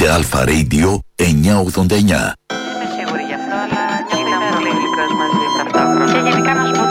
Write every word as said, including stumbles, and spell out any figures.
Ακούτε Αλφα Radio εννιακόσια ογδόντα εννιά. Δεν είμαι σίγουρη γι' αυτό, αλλά νιώθω υπέροχα γλυκός μαζί ταυτόχρονα. Και γενικά να σου πω